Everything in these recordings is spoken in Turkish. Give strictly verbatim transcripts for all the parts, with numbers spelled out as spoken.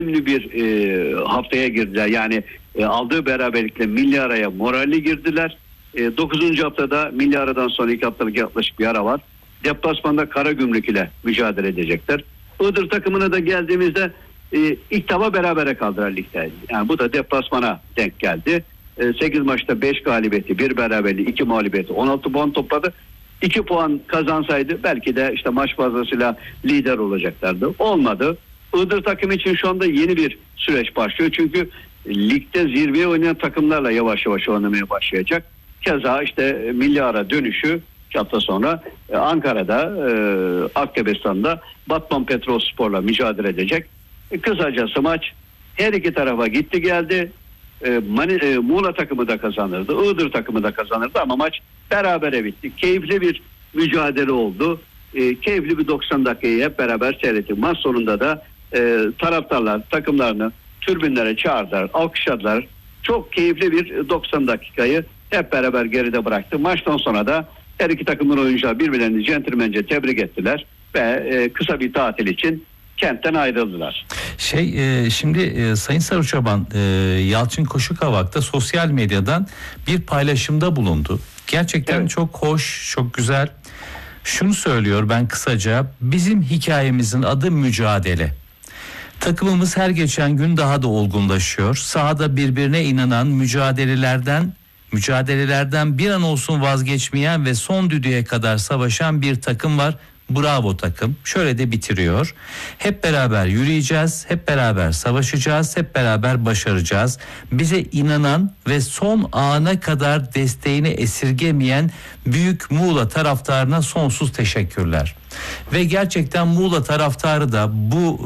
önemli bir e, haftaya girdiler. Yani e, aldığı beraberlikle milli araya moralli girdiler. E, dokuzuncu haftada milli aradan sonra iki haftalık yaklaşık bir ara var. Deplasmanda Karagümrük ile mücadele edecekler. Iğdır takımına da geldiğimizde e, ilk defa berabere kaldılar ligde. Yani bu da deplasmana denk geldi. E, sekiz maçta beş galibiyeti, bir beraberliği, iki mağlubiyeti, on altı puan topladı. iki puan kazansaydı belki de işte maç fazlasıyla lider olacaklardı. Olmadı. Iğdır takımı için şu anda yeni bir süreç başlıyor. Çünkü ligde zirveye oynayan takımlarla yavaş yavaş oynamaya başlayacak. Keza işte milli ara dönüşü iki hafta sonra Ankara'da, e, Akdebestan'da Batman Petrolspor'la mücadele edecek. E, kısacası maç her iki tarafa gitti geldi. E, Mani, e, Muğla takımı da kazanırdı. Iğdır takımı da kazanırdı ama maç berabere bitti. Keyifli bir mücadele oldu. E, keyifli bir doksan dakikayı hep beraber seyrettik. Maç sonunda da e, taraftarlar takımlarını tribünlere çağırdılar, alkışladılar. Çok keyifli bir doksan dakikayı hep beraber geride bıraktı. Maçtan sonra da her iki takımın oyuncuları birbirlerini centilmence tebrik ettiler ve e, kısa bir tatil için kentten ayrıldılar. Şey e, şimdi e, Sayın Sarı Çoban, e, Yalçın Koşukavak da sosyal medyadan bir paylaşımda bulundu. Gerçekten evet. Çok hoş, çok güzel. Şunu söylüyor, ben kısaca: bizim hikayemizin adı mücadele. Takımımız her geçen gün daha da olgunlaşıyor. Sahada birbirine inanan, mücadelelerden mücadelelerden bir an olsun vazgeçmeyen ve son düdüğe kadar savaşan bir takım var. Bravo takım. Şöyle de bitiriyor: hep beraber yürüyeceğiz, hep beraber savaşacağız, hep beraber başaracağız. Bize inanan ve son ana kadar desteğini esirgemeyen büyük Muğla taraftarına sonsuz teşekkürler. Ve gerçekten Muğla taraftarı da bu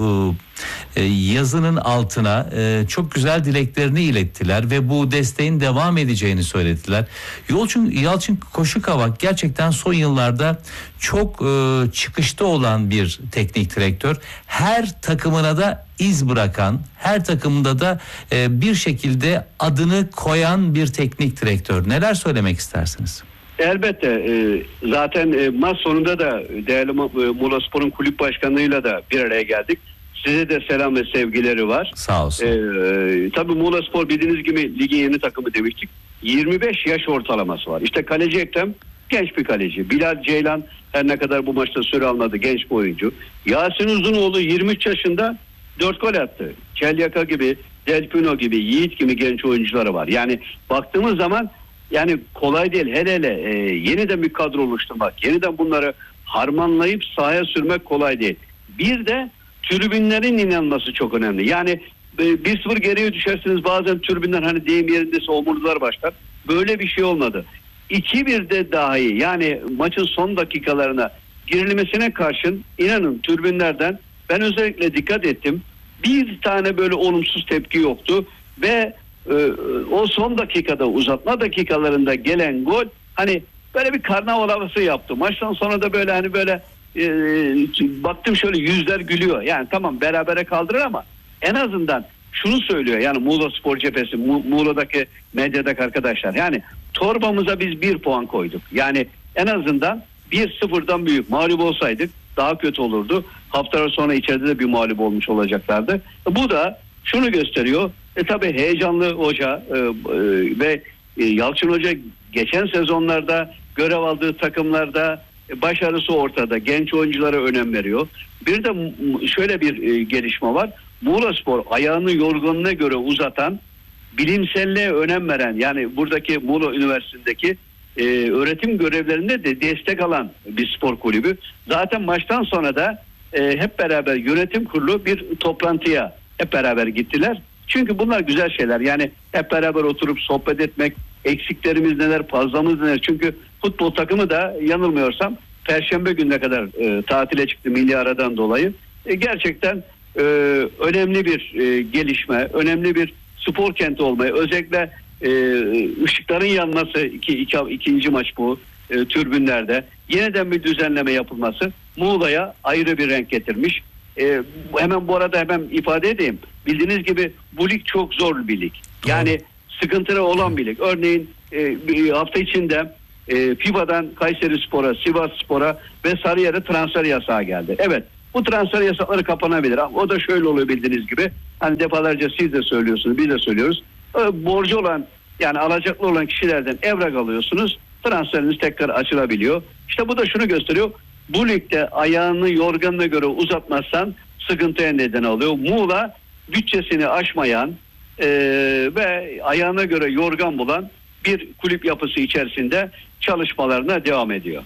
e, yazının altına e, çok güzel dileklerini ilettiler ve bu desteğin devam edeceğini söylediler. Yalçın, Yalçın Koşukavak gerçekten son yıllarda çok e, çıkışta olan bir teknik direktör. Her takımına da iz bırakan, her takımda da e, bir şekilde adını koyan bir teknik direktör. Neler söylemek istersiniz? Elbette e, zaten e, maç sonunda da değerli e, Muğla Spor'un kulüp başkanlığıyla da bir araya geldik. Size de selam ve sevgileri var. Sağ olsun. E, tabii Muğla Spor bildiğiniz gibi ligin yeni takımı demiştik. yirmi beş yaş ortalaması var. İşte kaleci Ekrem genç bir kaleci. Bilal Ceylan her ne kadar bu maçta süre almadı, genç bir oyuncu. Yasin Uzunoğlu yirmi üç yaşında dört gol attı. Çelyaka gibi, Delpino gibi, Yiğit gibi genç oyuncuları var. Yani baktığımız zaman yani kolay değil. Hele hele e, yeniden bir kadro oluşturmak, yeniden bunları harmanlayıp sahaya sürmek kolay değil. Bir de tribünlerin inanması çok önemli. Yani e, bir sıfır geriye düşersiniz, bazen tribünler hani deyim yerindeyse omurdular başlar. Böyle bir şey olmadı. iki birde dahi yani maçın son dakikalarına girilmesine karşın inanın tribünlerden ben özellikle dikkat ettim. Bir tane böyle olumsuz tepki yoktu ve o son dakikada, uzatma dakikalarında gelen gol hani böyle bir karnaval havası yaptı. Maçtan sonra da böyle hani böyle e, baktım şöyle yüzler gülüyor. Yani tamam berabere kaldırır ama en azından şunu söylüyor yani Muğla Spor cephesi, Mu- Muğla'daki medyadaki arkadaşlar. Yani torbamıza biz bir puan koyduk. Yani en azından bir sıfırdan büyük mağlup olsaydık daha kötü olurdu. Haftalar sonra içeride de bir mağlup olmuş olacaklardı. Bu da şunu gösteriyor. E tabi heyecanlı hoca e, e, ve e, Yalçın Hoca geçen sezonlarda görev aldığı takımlarda e, başarısı ortada. Genç oyunculara önem veriyor. Bir de m- şöyle bir e, gelişme var. Muğla Spor ayağını yorgunluğuna göre uzatan, bilimselliğe önem veren yani buradaki Muğla Üniversitesi'ndeki e, öğretim görevlerinde de destek alan bir spor kulübü. Zaten maçtan sonra da e, hep beraber yönetim kurulu bir toplantıya hep beraber gittiler. Çünkü bunlar güzel şeyler. Yani hep beraber oturup sohbet etmek, eksiklerimiz neler, fazlamız neler. Çünkü futbol takımı da yanılmıyorsam Perşembe gününe kadar e, tatile çıktı milli aradan dolayı. E, gerçekten e, önemli bir e, gelişme, önemli bir spor kenti olmayı, özellikle e, ışıkların yanması, iki, iki, ikinci maç bu e, tribünlerde yeniden bir düzenleme yapılması Muğla'ya ayrı bir renk getirmiş. Ee, hemen bu arada hemen ifade edeyim. Bildiğiniz gibi bu lig çok zor bir lig. Yani sıkıntılı olan bir lig. Örneğin e, bir hafta içinde e, FIBA'dan Kayserispor'a, Sivasspor'a ve Sarıyer'e transfer yasağı geldi. Evet, bu transfer yasakları kapanabilir. O da şöyle oluyor bildiğiniz gibi. hani defalarca siz de söylüyorsunuz, biz de söylüyoruz. E, borcu olan, yani alacaklı olan kişilerden evrak alıyorsunuz. Transferiniz tekrar açılabiliyor. İşte bu da şunu gösteriyor. Bu ligde ayağını yorganına göre uzatmazsan sıkıntıya neden oluyor. Muğla bütçesini aşmayan e, ve ayağına göre yorgan bulan bir kulüp yapısı içerisinde çalışmalarına devam ediyor.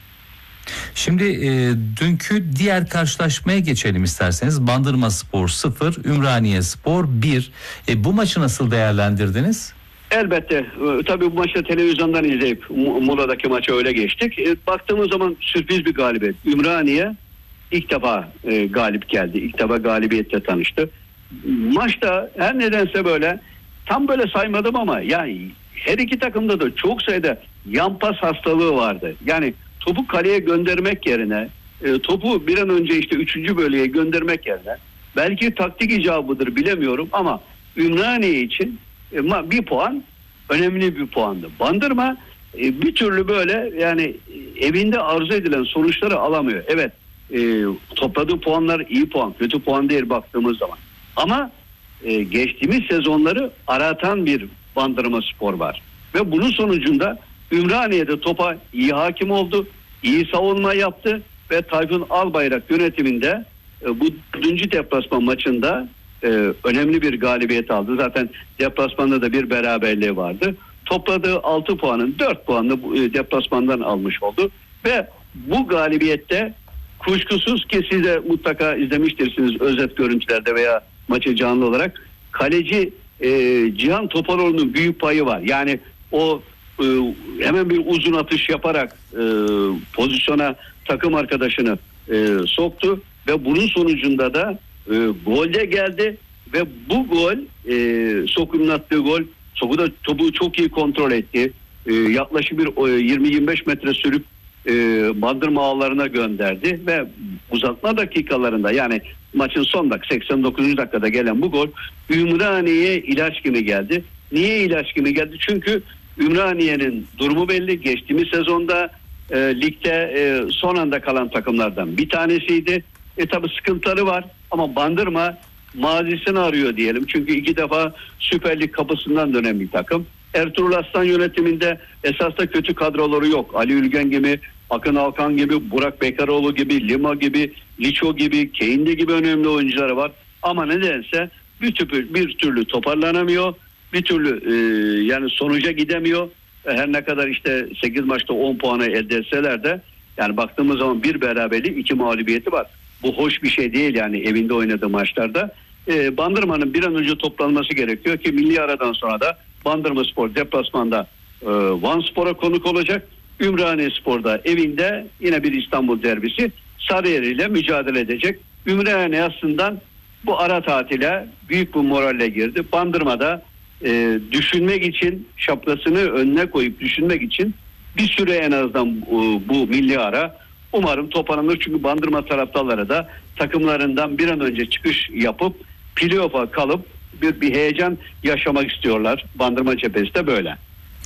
Şimdi e, dünkü diğer karşılaşmaya geçelim isterseniz. Bandırmaspor sıfır, Ümraniyespor bir. E, bu maçı nasıl değerlendirdiniz? Elbette. E, tabii bu maçı televizyondan izleyip Muğla'daki maça öyle geçtik. E, baktığımız zaman sürpriz bir galibiyet. Ümraniye ilk defa e, galip geldi. İlk defa galibiyetle tanıştı. Maçta her nedense böyle tam böyle saymadım ama yani her iki takımda da çok sayıda yan pas hastalığı vardı. Yani topu kaleye göndermek yerine e, topu bir an önce işte üçüncü bölgeye göndermek yerine belki taktik icabıdır bilemiyorum ama Ümraniye için e, bir puan önemli bir puandı. Bandırma e, bir türlü böyle yani evinde arzu edilen sonuçları alamıyor. Evet e, topladığı puanlar iyi puan, kötü puan değil baktığımız zaman. Ama e, geçtiğimiz sezonları aratan bir Bandırmaspor var. Ve bunun sonucunda Ümraniye'de topa iyi hakim oldu, iyi savunma yaptı ve Tayfun Albayrak yönetiminde e, bu dördüncü deplasman maçında e, önemli bir galibiyet aldı. Zaten deplasmanda da bir beraberliği vardı. Topladığı altı puanın dört puanını bu, e, deplasmandan almış oldu ve bu galibiyette kuşkusuz ki siz de mutlaka izlemiştirsiniz özet görüntülerde veya maçı canlı olarak kaleci e, Cihan Topaloğlu'nun büyük payı var. Yani o e, hemen bir uzun atış yaparak e, pozisyona takım arkadaşını e, soktu ve bunun sonucunda da e, golde geldi ve bu gol e, Soku'nun attığı gol Soku da topu çok iyi kontrol etti. E, yaklaşık bir e, yirmi yirmi beş metre sürüp e, Bandırma ağlarına gönderdi ve uzatma dakikalarında yani maçın son dakika seksen dokuzuncu dakikada gelen bu gol Ümraniye'ye ilaç gibi geldi. Niye ilaç gibi geldi? Çünkü Ümraniye'nin durumu belli. Geçtiğimiz sezonda e, ligde e, son anda kalan takımlardan bir tanesiydi. E tabi sıkıntıları var ama Bandırma mazisini arıyor diyelim. Çünkü iki defa Süper Lig kapısından dönen bir takım. Ertuğrul Aslan yönetiminde esas da kötü kadroları yok. Ali Ülgen gibi, Akın Alkan gibi, Burak Bekaroğlu gibi, Lima gibi, Liço gibi, Keindi gibi önemli oyuncuları var. Ama nedense bir türlü, bir türlü toparlanamıyor. Bir türlü e, yani sonuca gidemiyor. Her ne kadar işte sekiz maçta on puanı elde etseler de yani baktığımız zaman bir beraberlik iki mağlubiyeti var. Bu hoş bir şey değil yani evinde oynadığı maçlarda. E, Bandırma'nın bir an önce toplanması gerekiyor ki milli aradan sonra da Bandırmaspor deplasmanda e, Vanspor'a konuk olacak. Ümraniyespor'da evinde yine bir İstanbul derbisi Sarıyer ile mücadele edecek. Ümraniye aslında bu ara tatile büyük bir moralle girdi. Bandırma'da e, düşünmek için şapkasını önüne koyup düşünmek için bir süre en azından e, bu milli ara umarım toparlanır. Çünkü Bandırma taraftarları da takımlarından bir an önce çıkış yapıp playoff'a kalıp bir, bir heyecan yaşamak istiyorlar. Bandırma cephesi de böyle.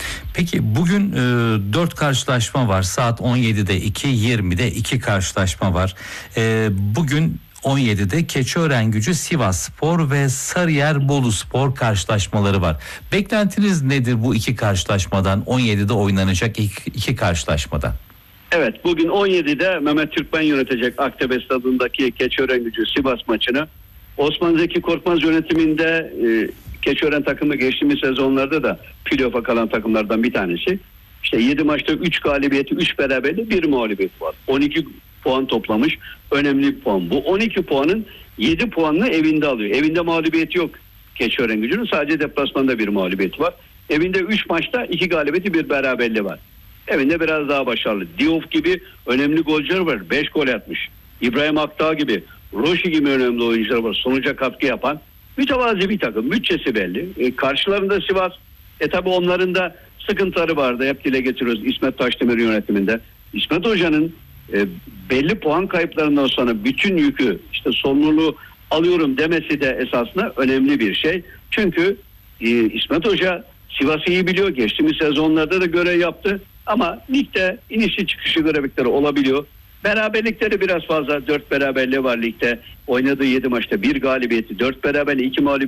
Peki bugün e, dört karşılaşma var. Saat on yedide iki, yirmide iki karşılaşma var. E, bugün on yedide Keçiörengucu Sivasspor ve Sarıyer Boluspor karşılaşmaları var. Beklentiniz nedir bu iki karşılaşmadan? on yedide oynanacak iki, iki karşılaşmadan. Evet, bugün on yedide Mehmet Türkmen yönetecek Aktepe Stadı'ndaki Keçiörengucu Sivas maçını. Osman Zeki Korkmaz yönetiminde e, Keçiören takımı geçtiğimiz sezonlarda da playoff'a kalan takımlardan bir tanesi. İşte yedi maçta üç galibiyeti, üç beraberliği, bir mağlubiyeti var. on iki puan toplamış. Önemli bir puan. Bu on iki puanın yedi puanını evinde alıyor. Evinde mağlubiyeti yok Keçiörengucu'nun. Sadece deplasmanda bir mağlubiyeti var. Evinde üç maçta iki galibiyeti, bir beraberliği var. Evinde biraz daha başarılı. Diouf gibi önemli golcüler var. beş gol atmış. İbrahim Akdağ gibi, Roşi gibi önemli oyuncular var. Sonuca katkı yapan mütevazi bir takım. Bütçesi belli. E, karşılarında Sivas. E tabi onların da sıkıntıları vardı. Hep dile getiriyoruz İsmet Taşdemir yönetiminde. İsmet Hoca'nın e, belli puan kayıplarından sonra bütün yükü işte sorumluluğu alıyorum demesi de esasında önemli bir şey. Çünkü e, İsmet Hoca Sivas'ı iyi biliyor. Geçtiğimiz sezonlarda da görev yaptı. Ama ligde inişli çıkışı görevlikleri olabiliyor. Beraberlikleri biraz fazla. Dört beraberliği var ligde. Oynadığı yedi maçta bir galibiyeti, dört beraberliği, iki mağlubiyeti.